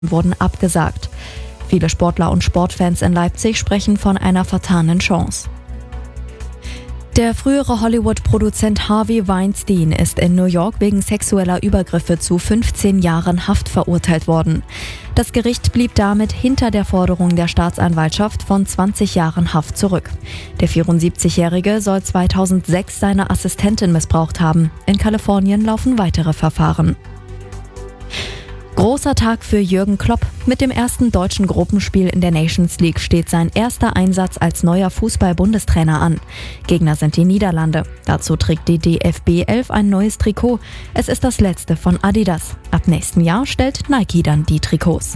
wurden abgesagt. Viele Sportler und Sportfans in Leipzig sprechen von einer vertanen Chance. Der frühere Hollywood-Produzent Harvey Weinstein ist in New York wegen sexueller Übergriffe zu 15 Jahren Haft verurteilt worden. Das Gericht blieb damit hinter der Forderung der Staatsanwaltschaft von 20 Jahren Haft zurück. Der 74-Jährige soll 2006 seine Assistentin missbraucht haben. In Kalifornien laufen weitere Verfahren. Großer Tag für Jürgen Klopp. Mit dem ersten deutschen Gruppenspiel in der Nations League steht sein erster Einsatz als neuer Fußball-Bundestrainer an. Gegner sind die Niederlande. Dazu trägt die DFB 11 ein neues Trikot. Es ist das letzte von Adidas. Ab nächsten Jahr stellt Nike dann die Trikots.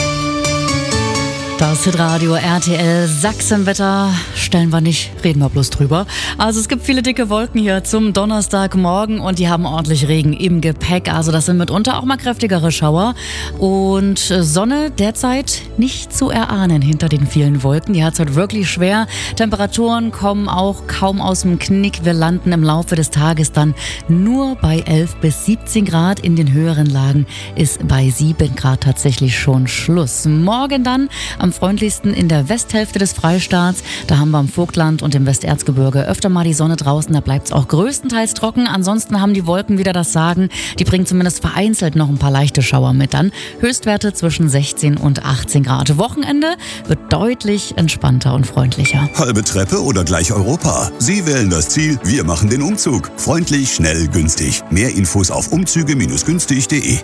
Das Hitradio RTL Sachsenwetter stellen wir nicht, reden wir bloß drüber. Also es gibt viele dicke Wolken hier zum Donnerstagmorgen und die haben ordentlich Regen im Gepäck. Also das sind mitunter auch mal kräftigere Schauer. Und Sonne derzeit nicht zu erahnen hinter den vielen Wolken. Die hat es heute wirklich schwer. Temperaturen kommen auch kaum aus dem Knick. Wir landen im Laufe des Tages dann nur bei 11 bis 17 Grad. In den höheren Lagen ist bei 7 Grad tatsächlich schon Schluss. Morgen dann am freundlichsten in der Westhälfte des Freistaats. Da haben wir am Vogtland und im Westerzgebirge öfter mal die Sonne draußen. Da bleibt es auch größtenteils trocken. Ansonsten haben die Wolken wieder das Sagen. Die bringen zumindest vereinzelt noch ein paar leichte Schauer mit an. Höchstwerte zwischen 16 und 18 Grad. Wochenende wird deutlich entspannter und freundlicher. Halbe Treppe oder gleich Europa? Sie wählen das Ziel, wir machen den Umzug. Freundlich, schnell, günstig. Mehr Infos auf umzüge-günstig.de.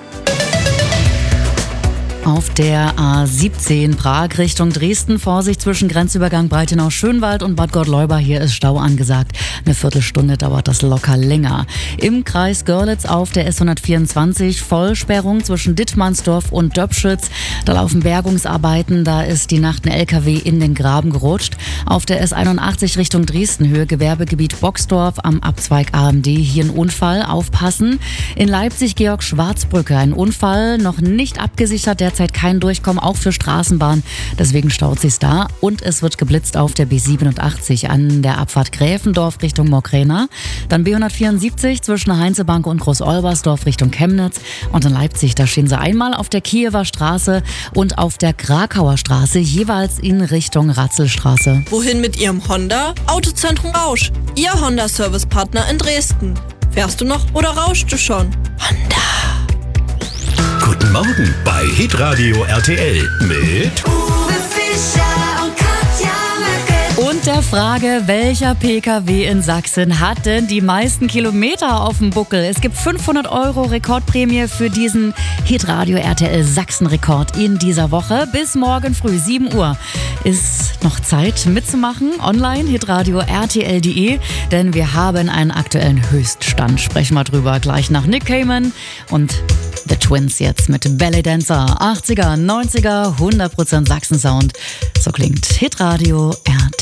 Auf der A17 Prag Richtung Dresden. Vorsicht zwischen Grenzübergang Breitenau-Schönwald und Bad Gottleuba. Hier ist Stau angesagt. Eine Viertelstunde dauert das locker länger. Im Kreis Görlitz auf der S124 Vollsperrung zwischen Dittmannsdorf und Döpschütz. Da laufen Bergungsarbeiten. Da ist die Nacht ein LKW in den Graben gerutscht. Auf der S81 Richtung Dresden Höhe Gewerbegebiet Boxdorf am Abzweig AMD. Hier ein Unfall. Aufpassen. In Leipzig Georg-Schwarzbrücke. Ein Unfall noch nicht abgesichert. Derzeit kein Durchkommen, auch für Straßenbahn. Deswegen staut sich's da. Und es wird geblitzt auf der B87 an der Abfahrt Gräfendorf Richtung Mokräna. Dann B174 zwischen Heinzebank und Groß-Olbersdorf Richtung Chemnitz. Und in Leipzig, da stehen sie einmal auf der Kiewer Straße und auf der Krakauer Straße, jeweils in Richtung Ratzelstraße. Wohin mit Ihrem Honda? Autozentrum Rausch. Ihr Honda-Service-Partner in Dresden. Fährst du noch oder rauschst du schon? Honda. Guten Morgen bei Hitradio RTL mit Uwe Fischer und Katja Merkel. Und der Frage, welcher PKW in Sachsen hat denn die meisten Kilometer auf dem Buckel? Es gibt 500 € Rekordprämie für diesen Hitradio RTL Sachsen-Rekord in dieser Woche. Bis morgen früh 7 Uhr ist noch Zeit mitzumachen. Online hitradio rtl.de, denn wir haben einen aktuellen Höchststand. Sprechen wir drüber gleich nach Nick Cayman und The Twins jetzt mit Belly Dancer. 80er, 90er, 100% Sachsen-Sound. So klingt Hitradio RTL.